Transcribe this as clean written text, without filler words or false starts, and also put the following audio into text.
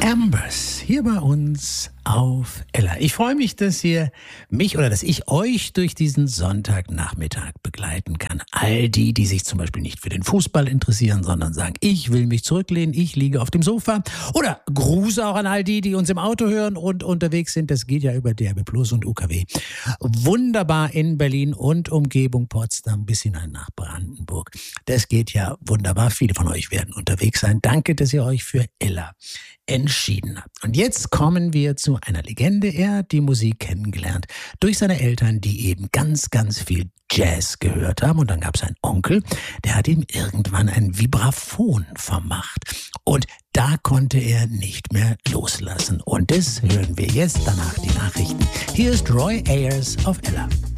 Ambers hier bei uns auf Ella. Ich freue mich, dass ich euch durch diesen Sonntagnachmittag begleiten kann. All die, die sich zum Beispiel nicht für den Fußball interessieren, sondern sagen, ich will mich zurücklehnen, ich liege auf dem Sofa. Oder Gruß auch an all die, die uns im Auto hören und unterwegs sind. Das geht ja über DRB Plus und UKW. Wunderbar in Berlin und Umgebung, Potsdam bis hinein nach Brandenburg. Das geht ja wunderbar. Viele von euch werden unterwegs sein. Danke, dass ihr euch für Ella entschieden habt. Und jetzt kommen wir zu einer Legende. Er hat die Musik kennengelernt durch seine Eltern, die eben ganz, ganz viel Jazz gehört haben. Und dann gab es einen Onkel, der hat ihm irgendwann ein Vibraphon vermacht. Und da konnte er nicht mehr loslassen. Und das hören wir jetzt, danach die Nachrichten. Hier ist Roy Ayers auf Ella.